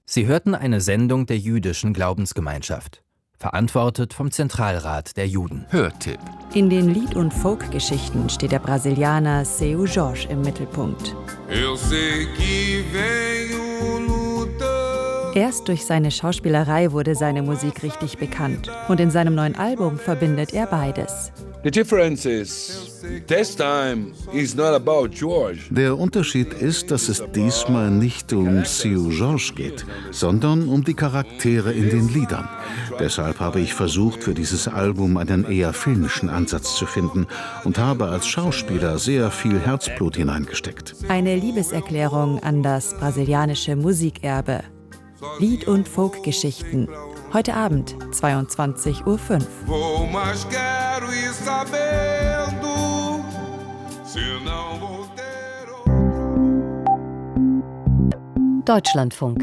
Sie hörten eine Sendung der jüdischen Glaubensgemeinschaft, verantwortet vom Zentralrat der Juden. Hörtipp. In den Lied- und Folkgeschichten steht der Brasilianer Seu Jorge im Mittelpunkt. Erst durch seine Schauspielerei wurde seine Musik richtig bekannt. Und in seinem neuen Album verbindet er beides. Der Unterschied ist, dass es diesmal nicht um Seu Jorge geht, sondern um die Charaktere in den Liedern. Deshalb habe ich versucht, für dieses Album einen eher filmischen Ansatz zu finden und habe als Schauspieler sehr viel Herzblut hineingesteckt. Eine Liebeserklärung an das brasilianische Musikerbe. Lied- und Folkgeschichten. Heute Abend, 22:05 Uhr. Deutschlandfunk.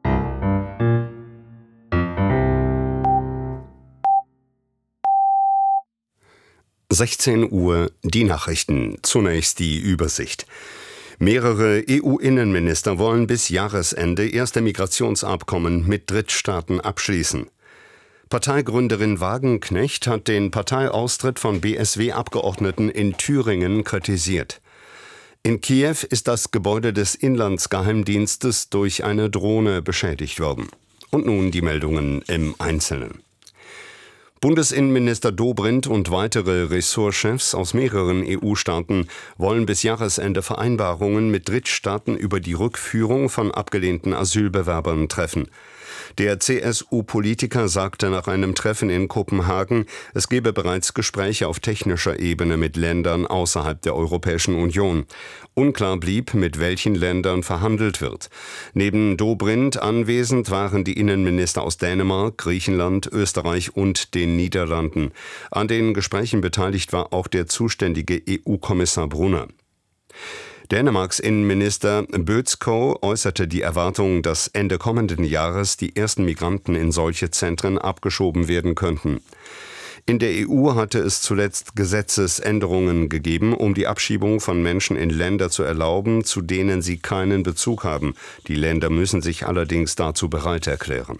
(16 Uhr) die Nachrichten. Zunächst die Übersicht. Mehrere EU-Innenminister wollen bis Jahresende erste Migrationsabkommen mit Drittstaaten abschließen. Parteigründerin Wagenknecht hat den Parteiaustritt von BSW-Abgeordneten in Thüringen kritisiert. In Kiew ist das Gebäude des Inlandsgeheimdienstes durch eine Drohne beschädigt worden. Und nun die Meldungen im Einzelnen. Bundesinnenminister Dobrindt und weitere Ressortchefs aus mehreren EU-Staaten wollen bis Jahresende Vereinbarungen mit Drittstaaten über die Rückführung von abgelehnten Asylbewerbern treffen. Der CSU-Politiker sagte nach einem Treffen in Kopenhagen, es gebe bereits Gespräche auf technischer Ebene mit Ländern außerhalb der Europäischen Union. Unklar blieb, mit welchen Ländern verhandelt wird. Neben Dobrindt anwesend waren die Innenminister aus Dänemark, Griechenland, Österreich und den Niederlanden. An den Gesprächen beteiligt war auch der zuständige EU-Kommissar Brunner. Dänemarks Innenminister Bødskov äußerte die Erwartung, dass Ende kommenden Jahres die ersten Migranten in solche Zentren abgeschoben werden könnten. In der EU hatte es zuletzt Gesetzesänderungen gegeben, um die Abschiebung von Menschen in Länder zu erlauben, zu denen sie keinen Bezug haben. Die Länder müssen sich allerdings dazu bereit erklären.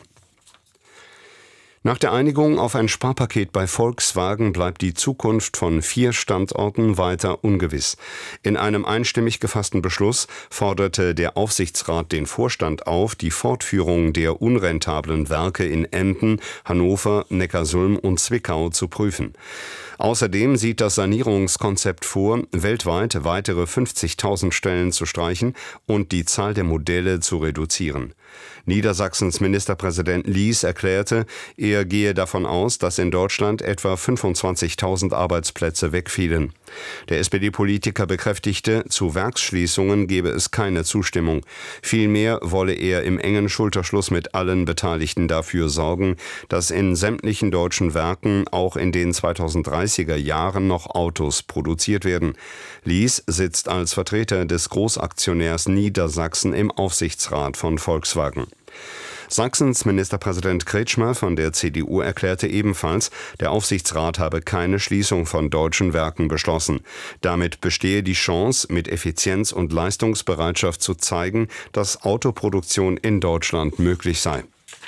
Nach der Einigung auf ein Sparpaket bei Volkswagen bleibt die Zukunft von 4 Standorten weiter ungewiss. In einem einstimmig gefassten Beschluss forderte der Aufsichtsrat den Vorstand auf, die Fortführung der unrentablen Werke in Emden, Hannover, Neckarsulm und Zwickau zu prüfen. Außerdem sieht das Sanierungskonzept vor, weltweit weitere 50.000 Stellen zu streichen und die Zahl der Modelle zu reduzieren. Niedersachsens Ministerpräsident Lies erklärte, er gehe davon aus, dass in Deutschland etwa 25.000 Arbeitsplätze wegfielen. Der SPD-Politiker bekräftigte, zu Werksschließungen gebe es keine Zustimmung. Vielmehr wolle er im engen Schulterschluss mit allen Beteiligten dafür sorgen, dass in sämtlichen deutschen Werken auch in den 2030er Jahren noch Autos produziert werden. Lies sitzt als Vertreter des Großaktionärs Niedersachsen im Aufsichtsrat von Volkswagen. Sachsens Ministerpräsident Kretschmer von der CDU erklärte ebenfalls, der Aufsichtsrat habe keine Schließung von deutschen Werken beschlossen. Damit bestehe die Chance, mit Effizienz und Leistungsbereitschaft zu zeigen, dass Autoproduktion in Deutschland möglich sei.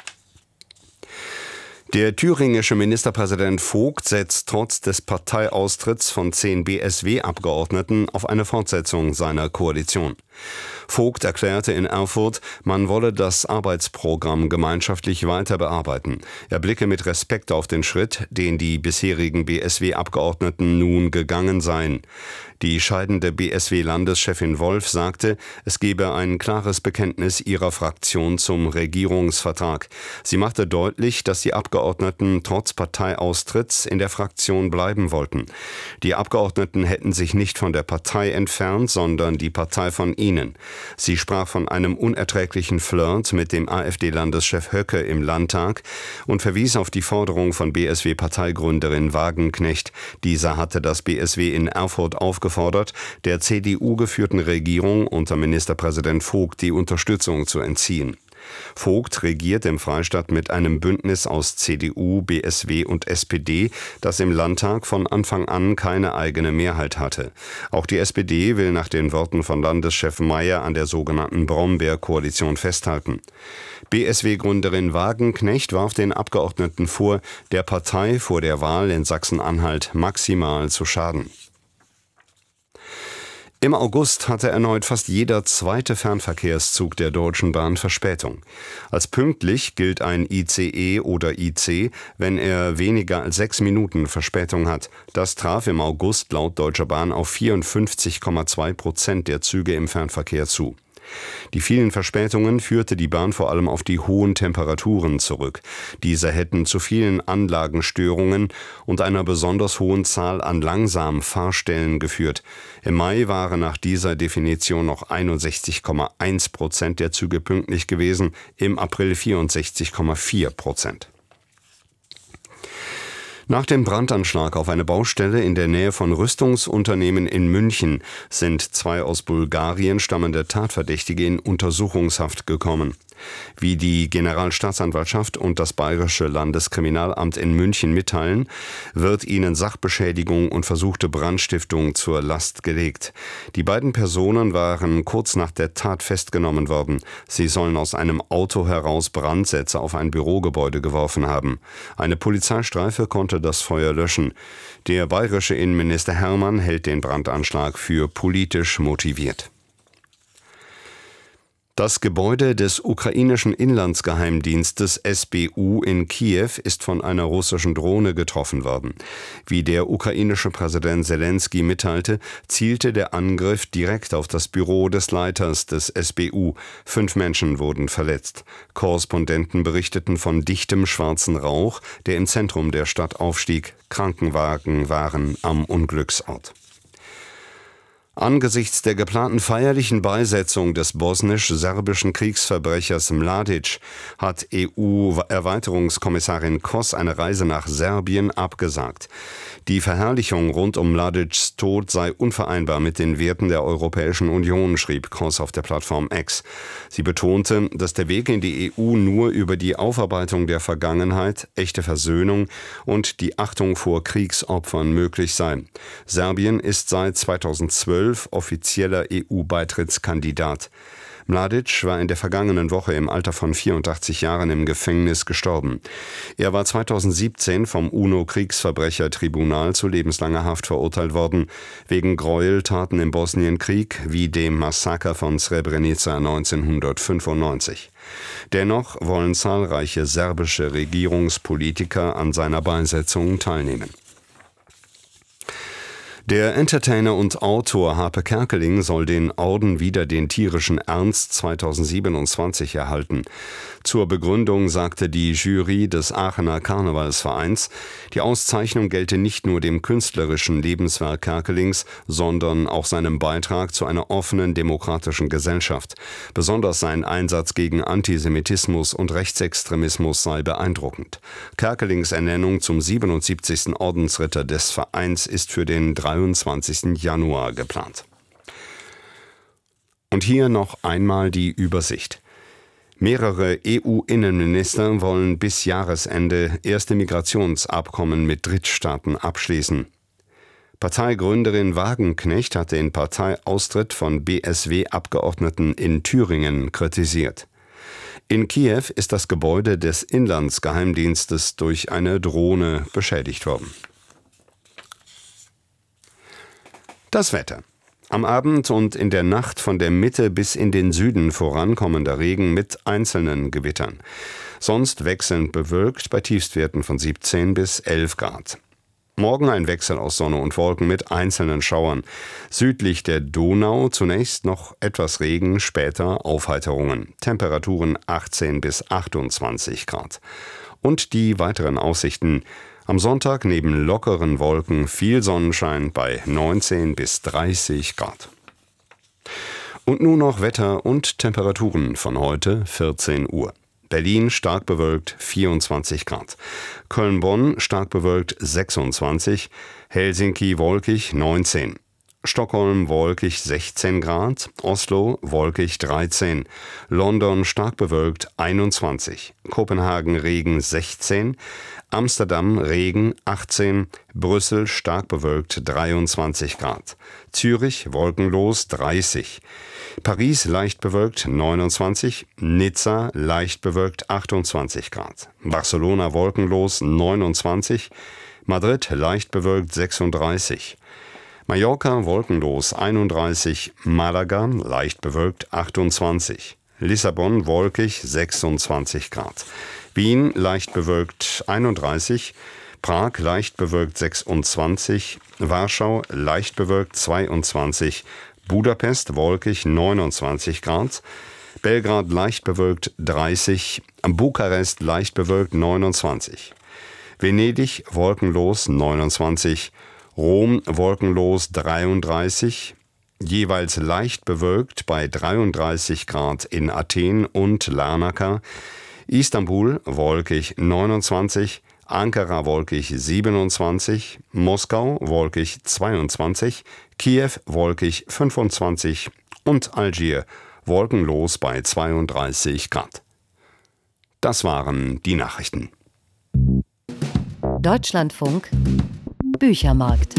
Der thüringische Ministerpräsident Vogt setzt trotz des Parteiaustritts von 10 BSW-Abgeordneten auf eine Fortsetzung seiner Koalition. Vogt erklärte in Erfurt, man wolle das Arbeitsprogramm gemeinschaftlich weiter bearbeiten. Er blicke mit Respekt auf den Schritt, den die bisherigen BSW-Abgeordneten nun gegangen seien. Die scheidende BSW-Landeschefin Wolf sagte, es gebe ein klares Bekenntnis ihrer Fraktion zum Regierungsvertrag. Sie machte deutlich, dass die Abgeordneten trotz Parteiaustritts in der Fraktion bleiben wollten. Die Abgeordneten hätten sich nicht von der Partei entfernt, sondern die Partei von ihnen. Sie sprach von einem unerträglichen Flirt mit dem AfD-Landeschef Höcke im Landtag und verwies auf die Forderung von BSW-Parteigründerin Wagenknecht. Dieser hatte das BSW in Erfurt aufgefordert, der CDU-geführten Regierung unter Ministerpräsident Vogt die Unterstützung zu entziehen. Vogt regiert im Freistaat mit einem Bündnis aus CDU, BSW und SPD, das im Landtag von Anfang an keine eigene Mehrheit hatte. Auch die SPD will nach den Worten von Landeschef Mayer an der sogenannten Brombeer-Koalition festhalten. BSW-Gründerin Wagenknecht warf den Abgeordneten vor, der Partei vor der Wahl in Sachsen-Anhalt maximal zu schaden. Im August hatte erneut fast jeder zweite Fernverkehrszug der Deutschen Bahn Verspätung. Als pünktlich gilt ein ICE oder IC, wenn er weniger als 6 Minuten Verspätung hat. Das traf im August laut Deutscher Bahn auf 54,2% der Züge im Fernverkehr zu. Die vielen Verspätungen führte die Bahn vor allem auf die hohen Temperaturen zurück. Diese hätten zu vielen Anlagenstörungen und einer besonders hohen Zahl an langsamen Fahrstellen geführt. Im Mai waren nach dieser Definition noch 61,1% der Züge pünktlich gewesen, im April 64,4%. Nach dem Brandanschlag auf eine Baustelle in der Nähe von Rüstungsunternehmen in München sind 2 aus Bulgarien stammende Tatverdächtige in Untersuchungshaft gekommen. Wie die Generalstaatsanwaltschaft und das Bayerische Landeskriminalamt in München mitteilen, wird ihnen Sachbeschädigung und versuchte Brandstiftung zur Last gelegt. Die beiden Personen waren kurz nach der Tat festgenommen worden. Sie sollen aus einem Auto heraus Brandsätze auf ein Bürogebäude geworfen haben. Eine Polizeistreife konnte das Feuer löschen. Der bayerische Innenminister Hermann hält den Brandanschlag für politisch motiviert. Das Gebäude des ukrainischen Inlandsgeheimdienstes SBU in Kiew ist von einer russischen Drohne getroffen worden. Wie der ukrainische Präsident Selenskyj mitteilte, zielte der Angriff direkt auf das Büro des Leiters des SBU. 5 Menschen wurden verletzt. Korrespondenten berichteten von dichtem schwarzen Rauch, der im Zentrum der Stadt aufstieg. Krankenwagen waren am Unglücksort. Angesichts der geplanten feierlichen Beisetzung des bosnisch-serbischen Kriegsverbrechers Mladic hat EU-Erweiterungskommissarin Koss eine Reise nach Serbien abgesagt. Die Verherrlichung rund um Mladics Tod sei unvereinbar mit den Werten der Europäischen Union, schrieb Koss auf der Plattform X. Sie betonte, dass der Weg in die EU nur über die Aufarbeitung der Vergangenheit, echte Versöhnung und die Achtung vor Kriegsopfern möglich sei. Serbien ist seit 2012 offizieller EU-Beitrittskandidat. Mladic war in der vergangenen Woche im Alter von 84 Jahren im Gefängnis gestorben. Er war 2017 vom UNO-Kriegsverbrechertribunal zu lebenslanger Haft verurteilt worden, wegen Gräueltaten im Bosnienkrieg wie dem Massaker von Srebrenica 1995. Dennoch wollen zahlreiche serbische Regierungspolitiker an seiner Beisetzung teilnehmen. Der Entertainer und Autor Harpe Kerkeling soll den Orden Wider den tierischen Ernst 2027 erhalten. Zur Begründung sagte die Jury des Aachener Karnevalsvereins, die Auszeichnung gelte nicht nur dem künstlerischen Lebenswerk Kerkelings, sondern auch seinem Beitrag zu einer offenen demokratischen Gesellschaft. Besonders sein Einsatz gegen Antisemitismus und Rechtsextremismus sei beeindruckend. Kerkelings Ernennung zum 77. Ordensritter des Vereins ist für den 23. Januar geplant. Und hier noch einmal die Übersicht. Mehrere EU-Innenminister wollen bis Jahresende erste Migrationsabkommen mit Drittstaaten abschließen. Parteigründerin Wagenknecht hat den Parteiaustritt von BSW-Abgeordneten in Thüringen kritisiert. In Kiew ist das Gebäude des Inlandsgeheimdienstes durch eine Drohne beschädigt worden. Das Wetter. Am Abend und in der Nacht von der Mitte bis in den Süden vorankommender Regen mit einzelnen Gewittern. Sonst wechselnd bewölkt bei Tiefstwerten von 17 bis 11 Grad. Morgen ein Wechsel aus Sonne und Wolken mit einzelnen Schauern. Südlich der Donau zunächst noch etwas Regen, später Aufheiterungen. Temperaturen 18 bis 28 Grad. Und die weiteren Aussichten. Am Sonntag neben lockeren Wolken viel Sonnenschein bei 19 bis 30 Grad. Und nun noch Wetter und Temperaturen von heute 14 Uhr. Berlin stark bewölkt 24 Grad. Köln-Bonn stark bewölkt 26, Helsinki wolkig 19. Stockholm wolkig 16 Grad, Oslo wolkig 13, London stark bewölkt 21, Kopenhagen Regen 16, Amsterdam Regen 18, Brüssel stark bewölkt 23 Grad, Zürich wolkenlos 30, Paris leicht bewölkt 29, Nizza leicht bewölkt 28 Grad, Barcelona wolkenlos 29, Madrid leicht bewölkt 36, Mallorca wolkenlos 31, Malaga leicht bewölkt 28, Lissabon wolkig 26 Grad, Wien leicht bewölkt 31, Prag leicht bewölkt 26, Warschau leicht bewölkt 22, Budapest wolkig 29 Grad, Belgrad leicht bewölkt 30, Bukarest leicht bewölkt 29, Venedig wolkenlos 29, Rom wolkenlos 33, jeweils leicht bewölkt bei 33 Grad in Athen und Larnaca, Istanbul wolkig 29, Ankara wolkig 27, Moskau wolkig 22, Kiew wolkig 25 und Algier wolkenlos bei 32 Grad. Das waren die Nachrichten. Deutschlandfunk Büchermarkt.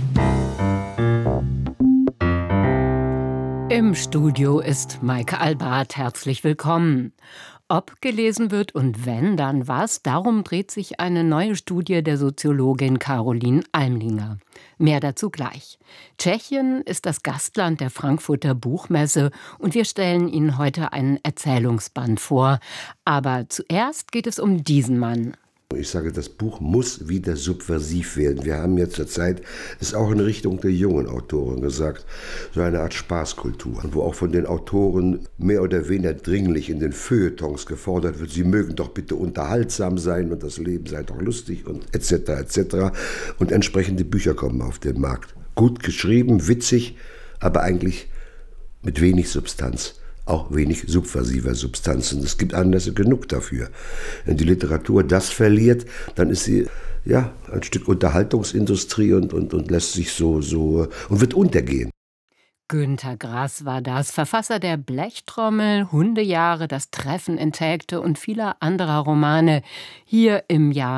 Im Studio ist Maike Albart. Herzlich willkommen. Ob gelesen wird und wenn, dann was? Darum dreht sich eine neue Studie der Soziologin Caroline Almlinger. Mehr dazu gleich. Tschechien ist das Gastland der Frankfurter Buchmesse und wir stellen Ihnen heute einen Erzählungsband vor. Aber zuerst geht es um diesen Mann. Ich sage, das Buch muss wieder subversiv werden. Wir haben jetzt zur Zeit, ist auch in Richtung der jungen Autoren gesagt, so eine Art Spaßkultur, wo auch von den Autoren mehr oder weniger dringlich in den Feuilletons gefordert wird, sie mögen doch bitte unterhaltsam sein und das Leben sei doch lustig und etc. etc. Und entsprechende Bücher kommen auf den Markt. Gut geschrieben, witzig, aber eigentlich mit wenig Substanz. Auch wenig subversiver Substanzen. Es gibt Anlässe genug dafür. Wenn die Literatur das verliert, dann ist sie ja ein Stück Unterhaltungsindustrie und lässt sich so und wird untergehen. Günter Grass war das, Verfasser der Blechtrommel, Hundejahre, Das Treffen in Telgte und vieler anderer Romane. Hier im Jahr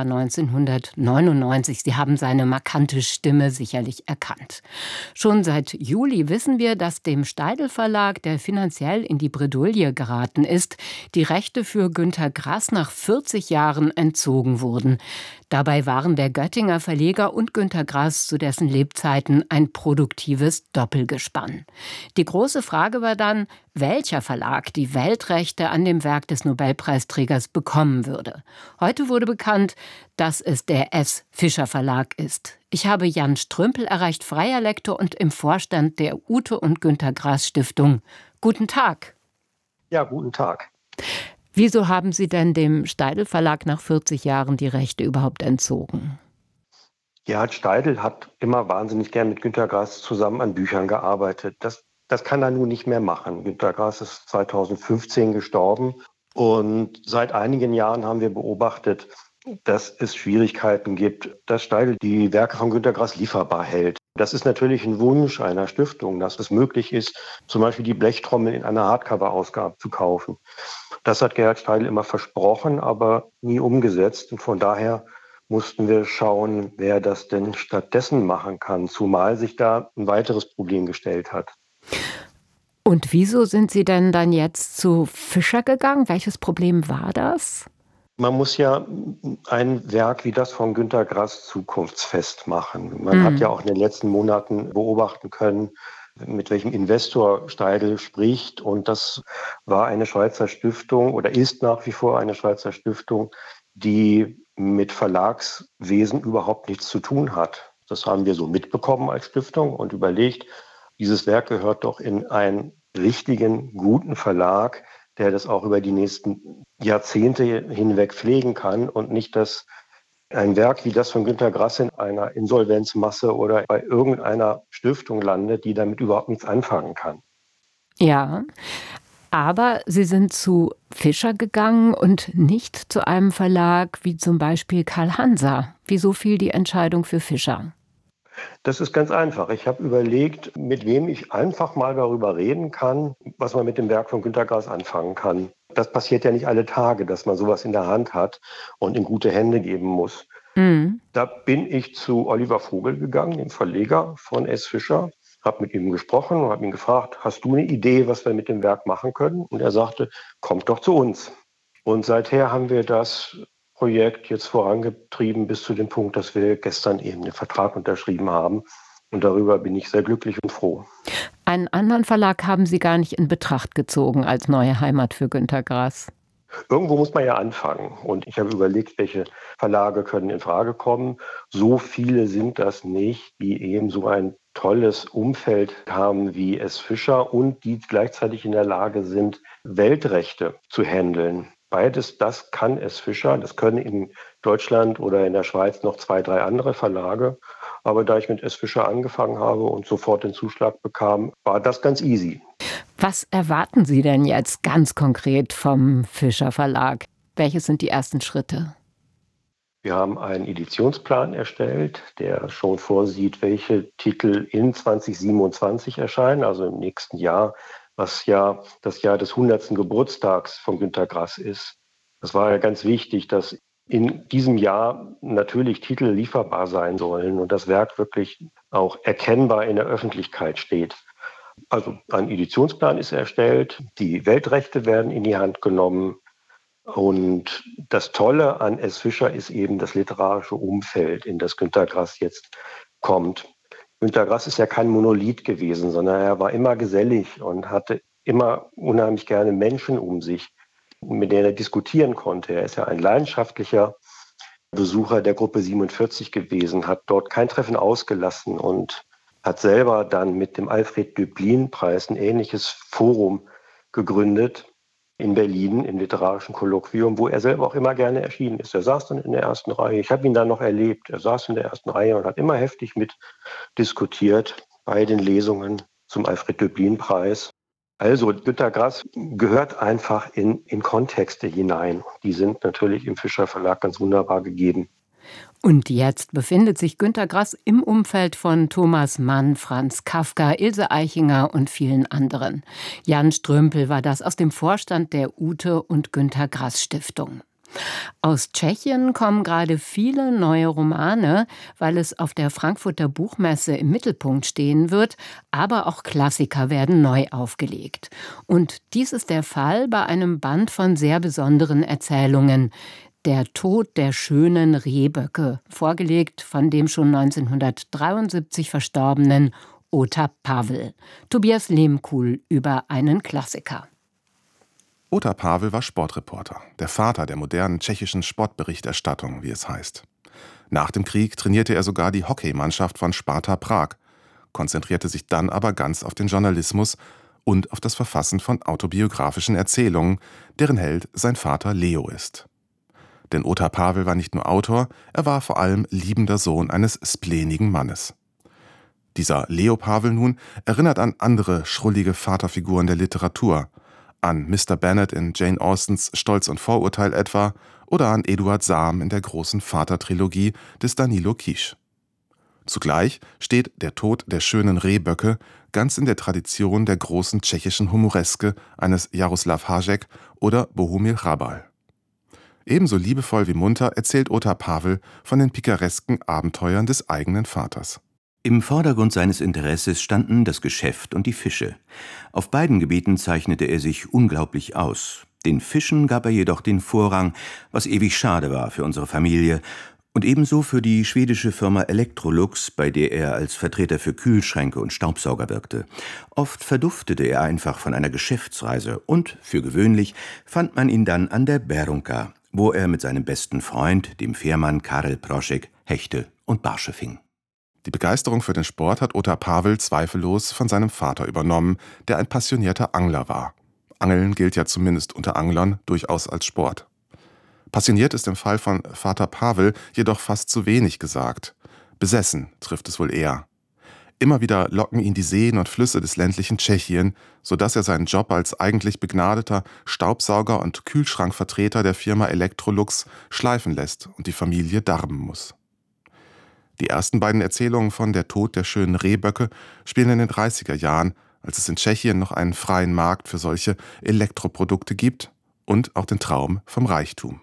1999. Sie haben seine markante Stimme sicherlich erkannt. Schon seit Juli wissen wir, dass dem Steidl Verlag, der finanziell in die Bredouille geraten ist, die Rechte für Günter Grass nach 40 Jahren entzogen wurden. Dabei waren der Göttinger Verleger und Günter Grass zu dessen Lebzeiten ein produktives Doppelgespann. Die große Frage war dann, welcher Verlag die Weltrechte an dem Werk des Nobelpreisträgers bekommen würde. Heute wurde bekannt, dass es der S. Fischer Verlag ist. Ich habe Jan Strümpel erreicht, freier Lektor und im Vorstand der Ute und Günter Grass Stiftung. Guten Tag. Ja, guten Tag. Wieso haben Sie denn dem Steidl Verlag nach 40 Jahren die Rechte überhaupt entzogen? Gerhard Steidl hat immer wahnsinnig gern mit Günter Grass zusammen an Büchern gearbeitet. Das kann er nun nicht mehr machen. Günter Grass ist 2015 gestorben und seit einigen Jahren haben wir beobachtet, dass es Schwierigkeiten gibt, dass Steidl die Werke von Günter Grass lieferbar hält. Das ist natürlich ein Wunsch einer Stiftung, dass es möglich ist, zum Beispiel die Blechtrommel in einer Hardcover-Ausgabe zu kaufen. Das hat Gerhard Steidl immer versprochen, aber nie umgesetzt. Und von daher mussten wir schauen, wer das denn stattdessen machen kann, zumal sich da ein weiteres Problem gestellt hat. Und wieso sind Sie denn dann jetzt zu Fischer gegangen? Welches Problem war das? Man muss ja ein Werk wie das von Günter Grass zukunftsfest machen. Man hat ja auch in den letzten Monaten beobachten können, mit welchem Investor Steidl spricht. Und das war eine Schweizer Stiftung oder ist nach wie vor eine Schweizer Stiftung, die mit Verlagswesen überhaupt nichts zu tun hat. Das haben wir so mitbekommen als Stiftung und überlegt, dieses Werk gehört doch in einen richtigen, guten Verlag, der das auch über die nächsten Jahrzehnte hinweg pflegen kann und nicht, dass ein Werk wie das von Günter Grass in einer Insolvenzmasse oder bei irgendeiner Stiftung landet, die damit überhaupt nichts anfangen kann. Ja, aber Sie sind zu Fischer gegangen und nicht zu einem Verlag wie zum Beispiel Karl Hansa. Wieso fiel die Entscheidung für Fischer? Das ist ganz einfach. Ich habe überlegt, mit wem ich einfach mal darüber reden kann, was man mit dem Werk von Günter Grass anfangen kann. Das passiert ja nicht alle Tage, dass man sowas in der Hand hat und in gute Hände geben muss. Da bin ich zu Oliver Vogel gegangen, dem Verleger von S. Fischer, habe mit ihm gesprochen und habe ihn gefragt, hast du eine Idee, was wir mit dem Werk machen können? Und er sagte, kommt doch zu uns. Und seither haben wir das Projekt jetzt vorangetrieben bis zu dem Punkt, dass wir gestern eben den Vertrag unterschrieben haben. Und darüber bin ich sehr glücklich und froh. Einen anderen Verlag haben Sie gar nicht in Betracht gezogen als neue Heimat für Günter Grass. Irgendwo muss man ja anfangen. Und ich habe überlegt, welche Verlage können in Frage kommen. So viele sind das nicht, die eben so ein tolles Umfeld haben wie S. Fischer und die gleichzeitig in der Lage sind, Weltrechte zu handeln. Beides, das kann S. Fischer. Das können in Deutschland oder in der Schweiz noch 2, 3 andere Verlage. Aber da ich mit S. Fischer angefangen habe und sofort den Zuschlag bekam, war das ganz easy. Was erwarten Sie denn jetzt ganz konkret vom Fischer Verlag? Welche sind die ersten Schritte? Wir haben einen Editionsplan erstellt, der schon vorsieht, welche Titel in 2027 erscheinen, also im nächsten Jahr, was ja das Jahr des 100. Geburtstags von Günter Grass ist. Das war ja ganz wichtig, dass in diesem Jahr natürlich Titel lieferbar sein sollen und das Werk wirklich auch erkennbar in der Öffentlichkeit steht. Also ein Editionsplan ist erstellt, die Weltrechte werden in die Hand genommen und das Tolle an S. Fischer ist eben das literarische Umfeld, in das Günter Grass jetzt kommt. Günter Grass ist ja kein Monolith gewesen, sondern er war immer gesellig und hatte immer unheimlich gerne Menschen um sich, mit denen er diskutieren konnte. Er ist ja ein leidenschaftlicher Besucher der Gruppe 47 gewesen, hat dort kein Treffen ausgelassen und hat selber dann mit dem Alfred-Döblin-Preis ein ähnliches Forum gegründet in Berlin im literarischen Kolloquium, wo er selber auch immer gerne erschienen ist. Er saß dann in der ersten Reihe. Ich habe ihn dann noch erlebt. Er saß in der ersten Reihe und hat immer heftig mit diskutiert bei den Lesungen zum Alfred-Döblin-Preis. Also Günter Grass gehört einfach in Kontexte hinein. Die sind natürlich im Fischer Verlag ganz wunderbar gegeben. Und jetzt befindet sich Günter Grass im Umfeld von Thomas Mann, Franz Kafka, Ilse Aichinger und vielen anderen. Jan Strömpel war das aus dem Vorstand der Ute und Günter Grass Stiftung. Aus Tschechien kommen gerade viele neue Romane, weil es auf der Frankfurter Buchmesse im Mittelpunkt stehen wird, aber auch Klassiker werden neu aufgelegt. Und dies ist der Fall bei einem Band von sehr besonderen Erzählungen. Der Tod der schönen Rehböcke, vorgelegt von dem schon 1973 verstorbenen Ota Pavel. Tobias Lehmkuhl über einen Klassiker. Ota Pavel war Sportreporter, der Vater der modernen tschechischen Sportberichterstattung, wie es heißt. Nach dem Krieg trainierte er sogar die Hockeymannschaft von Sparta Prag, konzentrierte sich dann aber ganz auf den Journalismus und auf das Verfassen von autobiografischen Erzählungen, deren Held sein Vater Leo ist. Denn Ota Pavel war nicht nur Autor, er war vor allem liebender Sohn eines spleenigen Mannes. Dieser Leo Pavel nun erinnert an andere schrullige Vaterfiguren der Literatur, an Mr. Bennet in Jane Austens Stolz und Vorurteil etwa oder an Eduard Sam in der großen Vatertrilogie des Danilo Kisch. Zugleich steht Der Tod der schönen Rehböcke ganz in der Tradition der großen tschechischen Humoreske eines Jaroslav Hašek oder Bohumil Hrabal. Ebenso liebevoll wie munter erzählt Ota Pavel von den pikaresken Abenteuern des eigenen Vaters. Im Vordergrund seines Interesses standen das Geschäft und die Fische. Auf beiden Gebieten zeichnete er sich unglaublich aus. Den Fischen gab er jedoch den Vorrang, was ewig schade war für unsere Familie und ebenso für die schwedische Firma Electrolux, bei der er als Vertreter für Kühlschränke und Staubsauger wirkte. Oft verduftete er einfach von einer Geschäftsreise und, für gewöhnlich, fand man ihn dann an der Berunka, wo er mit seinem besten Freund, dem Fährmann Karel Proschek, Hechte und Barsche fing. Die Begeisterung für den Sport hat Ota Pavel zweifellos von seinem Vater übernommen, der ein passionierter Angler war. Angeln gilt ja zumindest unter Anglern durchaus als Sport. Passioniert ist im Fall von Vater Pavel jedoch fast zu wenig gesagt. Besessen trifft es wohl eher. Immer wieder locken ihn die Seen und Flüsse des ländlichen Tschechien, sodass er seinen Job als eigentlich begnadeter Staubsauger und Kühlschrankvertreter der Firma Electrolux schleifen lässt und die Familie darben muss. Die ersten beiden Erzählungen von Der Tod der schönen Rehböcke spielen in den 30er Jahren, als es in Tschechien noch einen freien Markt für solche Elektroprodukte gibt und auch den Traum vom Reichtum.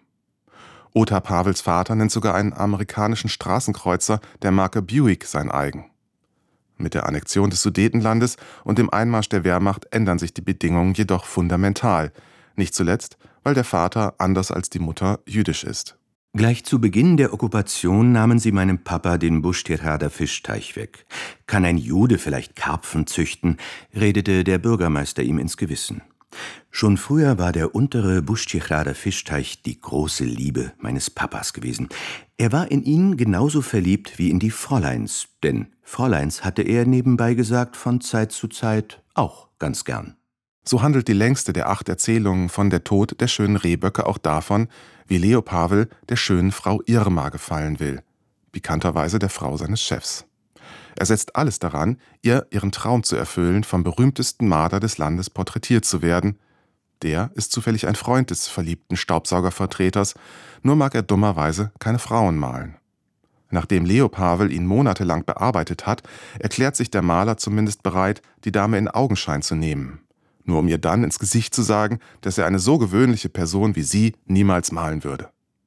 Otar Pawels Vater nennt sogar einen amerikanischen Straßenkreuzer der Marke Buick sein eigen. Mit der Annexion des Sudetenlandes und dem Einmarsch der Wehrmacht ändern sich die Bedingungen jedoch fundamental, nicht zuletzt, weil der Vater, anders als die Mutter, jüdisch ist. Gleich zu Beginn der Okkupation nahmen sie meinem Papa den Busch-Tirhader Fischteich weg. Kann ein Jude vielleicht Karpfen züchten, redete der Bürgermeister ihm ins Gewissen. Schon früher war der untere Busch-Tirhader Fischteich die große Liebe meines Papas gewesen. Er war in ihn genauso verliebt wie in die Fräuleins, denn Fräuleins hatte er nebenbei gesagt von Zeit zu Zeit auch ganz gern. So handelt die längste der 8 Erzählungen von Der Tod der schönen Rehböcke auch davon, wie Leo Pavel der schönen Frau Irma gefallen will, pikanterweise der Frau seines Chefs. Er setzt alles daran, ihr ihren Traum zu erfüllen, vom berühmtesten Maler des Landes porträtiert zu werden. Der ist zufällig ein Freund des verliebten Staubsaugervertreters, nur mag er dummerweise keine Frauen malen. Nachdem Leo Pavel ihn monatelang bearbeitet hat, erklärt sich der Maler zumindest bereit, die Dame in Augenschein zu nehmen. Nur um ihr dann ins Gesicht zu sagen, dass er eine so gewöhnliche Person wie sie niemals malen würde.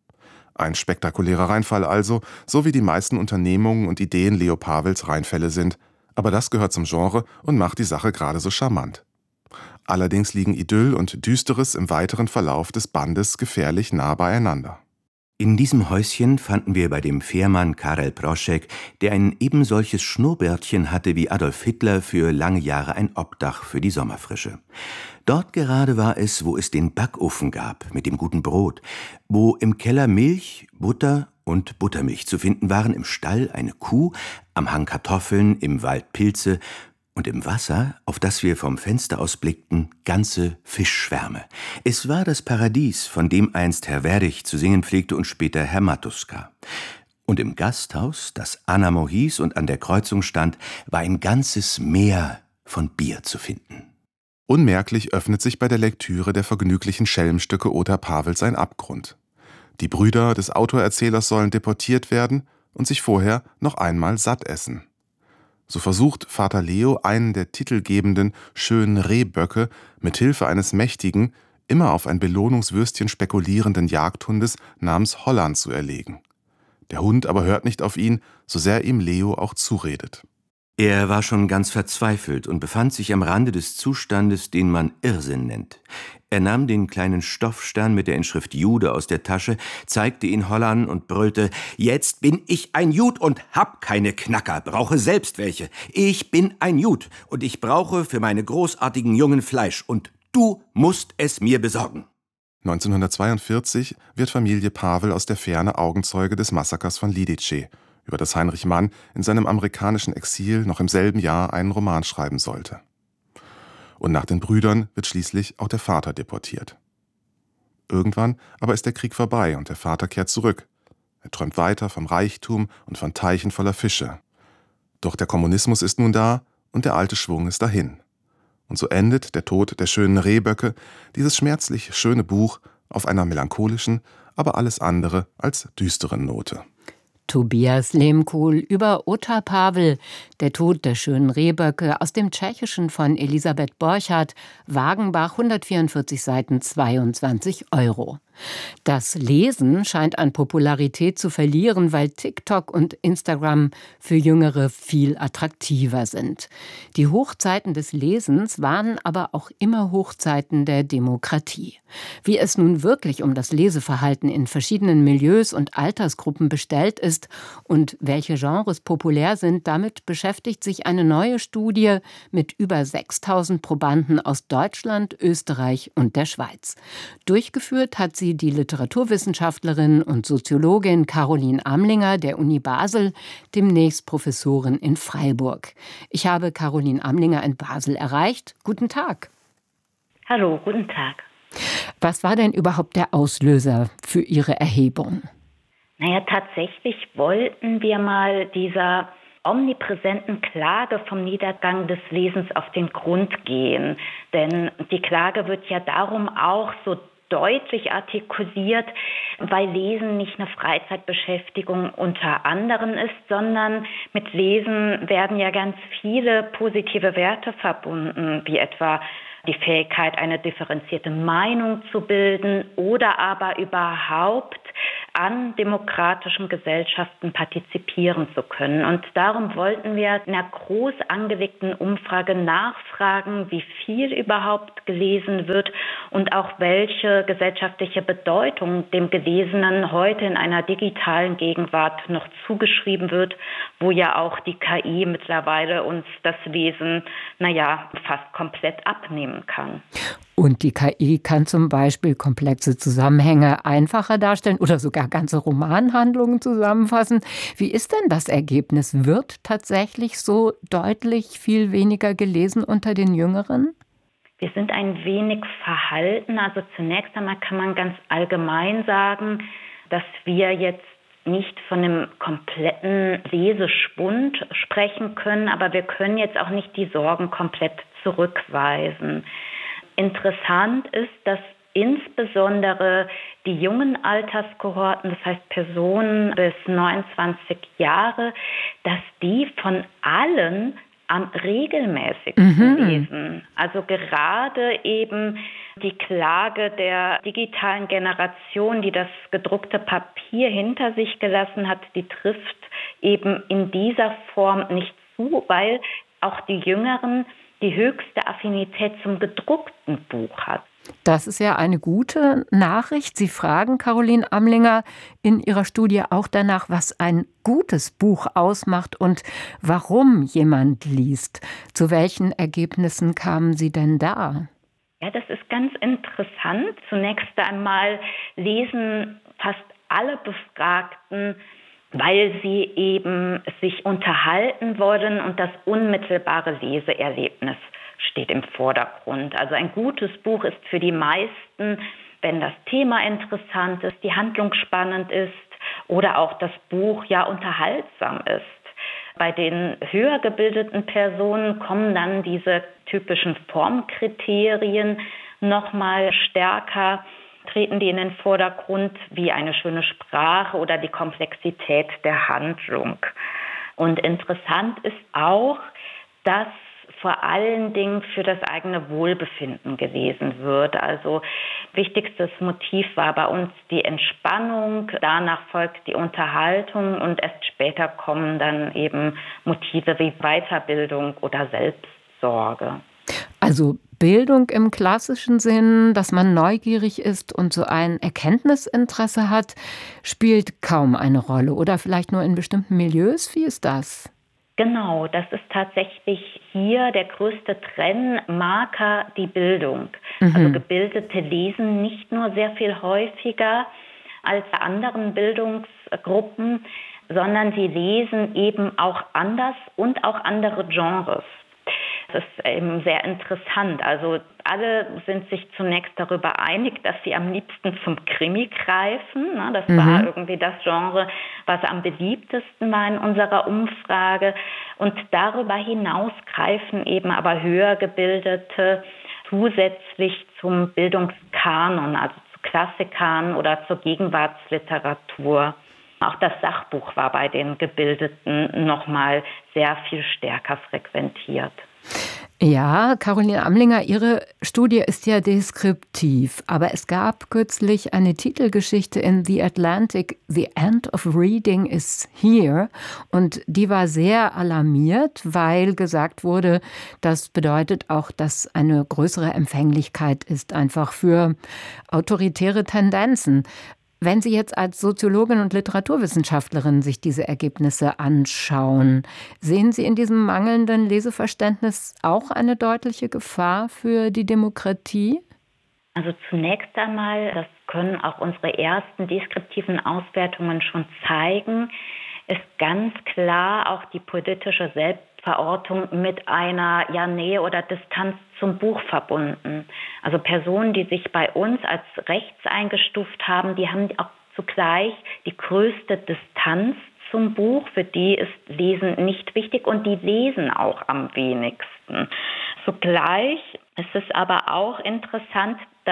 Ein spektakulärer Reinfall also, so wie die meisten Unternehmungen und Ideen Leo Pawels Reinfälle sind, aber das gehört zum Genre und macht die Sache gerade so charmant. Allerdings liegen Idyll und Düsteres im weiteren Verlauf des Bandes gefährlich nah beieinander. In diesem Häuschen fanden wir bei dem Fährmann Karel Proschek, der ein ebensolches Schnurrbärtchen hatte wie Adolf Hitler, für lange Jahre ein Obdach für die Sommerfrische. Dort gerade war es, wo es den Backofen gab mit dem guten Brot, wo im Keller Milch, Butter und Buttermilch zu finden waren, im Stall eine Kuh, am Hang Kartoffeln, im Wald Pilze und im Wasser, auf das wir vom Fenster aus blickten, ganze Fischschwärme. Es war das Paradies, von dem einst Herr Werdig zu singen pflegte und später Herr Matuska. Und im Gasthaus, das Anamo hieß und an der Kreuzung stand, war ein ganzes Meer von Bier zu finden. Unmerklich öffnet sich bei der Lektüre der vergnüglichen Schelmstücke Otar Pawels ein Abgrund. Die Brüder des Autorerzählers sollen deportiert werden und sich vorher noch einmal satt essen. So versucht Vater Leo, einen der titelgebenden schönen Rehböcke mit Hilfe eines mächtigen, immer auf ein Belohnungswürstchen spekulierenden Jagdhundes namens Holland zu erlegen. Der Hund aber hört nicht auf ihn, so sehr ihm Leo auch zuredet. Er war schon ganz verzweifelt und befand sich am Rande des Zustandes, den man Irrsinn nennt. Er nahm den kleinen Stoffstern mit der Inschrift Jude aus der Tasche, zeigte ihn Holland und brüllte: »Jetzt bin ich ein Jud und hab keine Knacker, brauche selbst welche. Ich bin ein Jud und ich brauche für meine großartigen Jungen Fleisch und du musst es mir besorgen.« 1942 wird Familie Pavel aus der Ferne Augenzeuge des Massakers von Lidice, über das Heinrich Mann in seinem amerikanischen Exil noch im selben Jahr einen Roman schreiben sollte. Und nach den Brüdern wird schließlich auch der Vater deportiert. Irgendwann aber ist der Krieg vorbei und der Vater kehrt zurück. Er träumt weiter vom Reichtum und von Teichen voller Fische. Doch der Kommunismus ist nun da und der alte Schwung ist dahin. Und so endet Der Tod der schönen Rehböcke, dieses schmerzlich schöne Buch, auf einer melancholischen, aber alles andere als düsteren Note. Tobias Lehmkuhl über Otar Pavel, Der Tod der schönen Rehböcke, aus dem Tschechischen von Elisabeth Borchardt, Wagenbach, 144 Seiten, 22 €. Das Lesen scheint an Popularität zu verlieren, weil TikTok und Instagram für Jüngere viel attraktiver sind. Die Hochzeiten des Lesens waren aber auch immer Hochzeiten der Demokratie. Wie es nun wirklich um das Leseverhalten in verschiedenen Milieus und Altersgruppen bestellt ist und welche Genres populär sind, damit beschäftigt sich eine neue Studie mit über 6.000 Probanden aus Deutschland, Österreich und der Schweiz. Durchgeführt hat sie die Literaturwissenschaftlerin und Soziologin Caroline Amlinger der Uni Basel, demnächst Professorin in Freiburg. Ich habe Caroline Amlinger in Basel erreicht. Guten Tag. Hallo, guten Tag. Was war denn überhaupt der Auslöser für Ihre Erhebung? Naja, tatsächlich wollten wir mal dieser omnipräsenten Klage vom Niedergang des Lesens auf den Grund gehen. Denn die Klage wird ja darum auch so deutlich artikuliert, weil Lesen nicht eine Freizeitbeschäftigung unter anderem ist, sondern mit Lesen werden ja ganz viele positive Werte verbunden, wie etwa die Fähigkeit, eine differenzierte Meinung zu bilden oder aber überhaupt an demokratischen Gesellschaften partizipieren zu können. Und darum wollten wir in einer groß angelegten Umfrage nachfragen, wie viel überhaupt gelesen wird und auch welche gesellschaftliche Bedeutung dem Gelesenen heute in einer digitalen Gegenwart noch zugeschrieben wird, wo ja auch die KI mittlerweile uns das Lesen, fast komplett abnehmen kann. Und die KI kann zum Beispiel komplexe Zusammenhänge einfacher darstellen oder sogar ganze Romanhandlungen zusammenfassen. Wie ist denn das Ergebnis? Wird tatsächlich so deutlich viel weniger gelesen unter den Jüngeren? Wir sind ein wenig verhalten. Also zunächst einmal kann man ganz allgemein sagen, dass wir jetzt nicht von einem kompletten Leseschwund sprechen können, aber wir können jetzt auch nicht die Sorgen komplett zurückweisen. Interessant ist, dass insbesondere die jungen Alterskohorten, das heißt Personen bis 29 Jahre, dass die von allen am regelmäßigsten lesen. Also gerade eben die Klage der digitalen Generation, die das gedruckte Papier hinter sich gelassen hat, die trifft eben in dieser Form nicht zu, weil auch die Jüngeren die höchste Affinität zum gedruckten Buch hat. Das ist ja eine gute Nachricht. Sie fragen, Caroline Amlinger, in Ihrer Studie auch danach, was ein gutes Buch ausmacht und warum jemand liest. Zu welchen Ergebnissen kamen Sie denn da? Ja, das ist ganz interessant. Zunächst einmal lesen fast alle Befragten, weil sie eben sich unterhalten wollen und das unmittelbare Leseerlebnis steht im Vordergrund. Also ein gutes Buch ist für die meisten, wenn das Thema interessant ist, die Handlung spannend ist oder auch das Buch ja unterhaltsam ist. Bei den höher gebildeten Personen kommen dann diese typischen Formkriterien nochmal stärker, treten die in den Vordergrund, wie eine schöne Sprache oder die Komplexität der Handlung. Und interessant ist auch, dass vor allen Dingen für das eigene Wohlbefinden gelesen wird. Also wichtigstes Motiv war bei uns die Entspannung, danach folgt die Unterhaltung und erst später kommen dann eben Motive wie Weiterbildung oder Selbstsorge. Also Bildung im klassischen Sinn, dass man neugierig ist und so ein Erkenntnisinteresse hat, spielt kaum eine Rolle oder vielleicht nur in bestimmten Milieus. Wie ist das? Genau, das ist tatsächlich hier der größte Trennmarker, die Bildung. Also Gebildete lesen nicht nur sehr viel häufiger als bei anderen Bildungsgruppen, sondern sie lesen eben auch anders und auch andere Genres. Das ist eben sehr interessant. Also alle sind sich zunächst darüber einig, dass sie am liebsten zum Krimi greifen. Das war irgendwie das Genre, was am beliebtesten war in unserer Umfrage. Und darüber hinaus greifen eben aber Höhergebildete zusätzlich zum Bildungskanon, also zu Klassikern oder zur Gegenwartsliteratur. Auch das Sachbuch war bei den Gebildeten nochmal sehr viel stärker frequentiert. Ja, Caroline Amlinger, Ihre Studie ist ja deskriptiv, aber es gab kürzlich eine Titelgeschichte in The Atlantic, The End of Reading is Here, und die war sehr alarmiert, weil gesagt wurde, das bedeutet auch, dass eine größere Empfänglichkeit ist einfach für autoritäre Tendenzen. Wenn Sie jetzt als Soziologin und Literaturwissenschaftlerin sich diese Ergebnisse anschauen, sehen Sie in diesem mangelnden Leseverständnis auch eine deutliche Gefahr für die Demokratie? Also zunächst einmal, das können auch unsere ersten deskriptiven Auswertungen schon zeigen, ist ganz klar auch die politische Selbstverortung mit einer Nähe oder Distanz zum Buch verbunden. Also Personen, die sich bei uns als rechts eingestuft haben, die haben auch zugleich die größte Distanz zum Buch. Für die ist Lesen nicht wichtig und die lesen auch am wenigsten. Zugleich ist es aber auch interessant, dass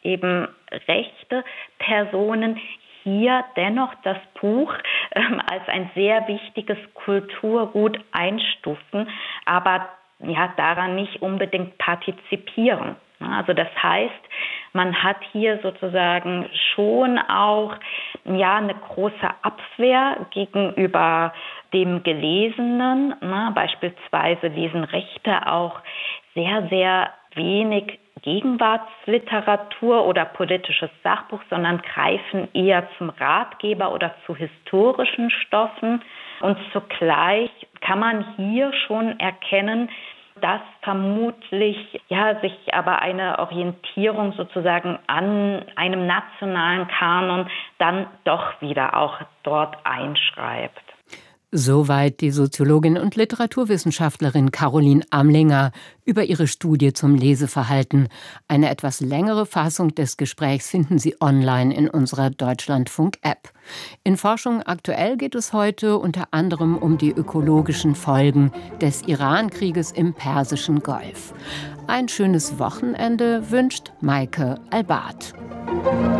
eben rechte Personen hier dennoch das Buch als ein sehr wichtiges Kulturgut einstufen, aber daran nicht unbedingt partizipieren. Also das heißt, man hat hier sozusagen schon auch eine große Abwehr gegenüber dem Gelesenen. Beispielsweise lesen Rechte auch sehr, sehr wenig Gegenwartsliteratur oder politisches Sachbuch, sondern greifen eher zum Ratgeber oder zu historischen Stoffen. Und zugleich kann man hier schon erkennen, dass vermutlich sich aber eine Orientierung sozusagen an einem nationalen Kanon dann doch wieder auch dort einschreibt. Soweit die Soziologin und Literaturwissenschaftlerin Caroline Amlinger über ihre Studie zum Leseverhalten. Eine etwas längere Fassung des Gesprächs finden Sie online in unserer Deutschlandfunk-App. In Forschung aktuell geht es heute unter anderem um die ökologischen Folgen des Iran-Krieges im Persischen Golf. Ein schönes Wochenende wünscht Maike Albart.